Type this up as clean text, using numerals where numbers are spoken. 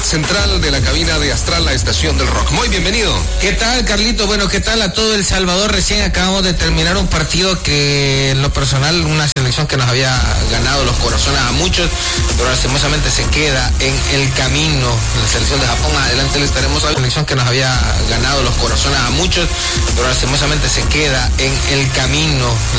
central de la cabina de Astral, la estación del rock. Muy bienvenido. ¿Qué tal, Carlito? Bueno, ¿qué tal a todo El Salvador? Recién acabamos de terminar un partido que, en lo personal, una selección que nos había ganado los corazones a muchos, pero lastimosamente se queda en el camino. La selección de Japón, adelante le estaremos a la selección que nos había ganado los corazones a muchos, pero lastimosamente se queda en el camino.